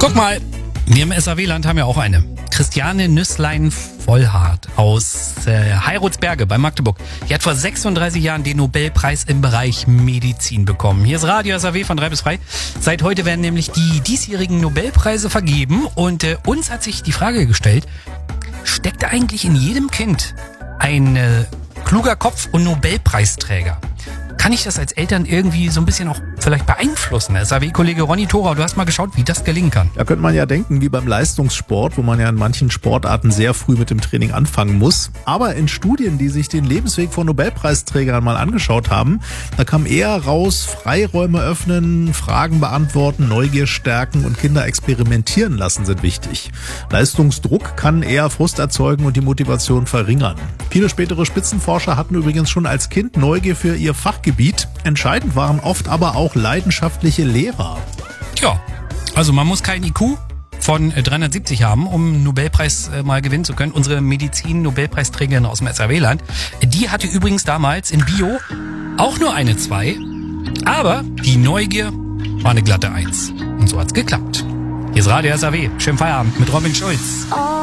Guck mal, wir im SAW-Land haben ja auch eine. Christiane Nüsslein-Vollhardt aus Heirutsberge bei Magdeburg. Die hat vor 36 Jahren den Nobelpreis im Bereich Medizin bekommen. Hier ist Radio SAW von 3 bis 3. Seit heute werden nämlich die diesjährigen Nobelpreise vergeben. Und uns hat sich die Frage gestellt, steckt eigentlich in jedem Kind ein kluger Kopf und Nobelpreisträger? Kann ich das als Eltern irgendwie so ein bisschen auch vielleicht beeinflussen? SAW-Kollege Ronny Thorau, du hast mal geschaut, wie das gelingen kann. Da könnte man ja denken, wie beim Leistungssport, wo man ja in manchen Sportarten sehr früh mit dem Training anfangen muss. Aber in Studien, die sich den Lebensweg von Nobelpreisträgern mal angeschaut haben, da kam eher raus, Freiräume öffnen, Fragen beantworten, Neugier stärken und Kinder experimentieren lassen sind wichtig. Leistungsdruck kann eher Frust erzeugen und die Motivation verringern. Viele spätere Spitzenforscher hatten übrigens schon als Kind Neugier für ihr Fachgebiet. Entscheidend waren oft aber auch leidenschaftliche Lehrer. Tja, also man muss kein IQ von 370 haben, um einen Nobelpreis mal gewinnen zu können. Unsere Medizin-Nobelpreisträgerin aus dem SAW-Land, die hatte übrigens damals in Bio auch nur eine 2, aber die Neugier war eine glatte 1. Und so hat's geklappt. Hier ist Radio SAW. Schönen Feierabend mit Robin Schulz.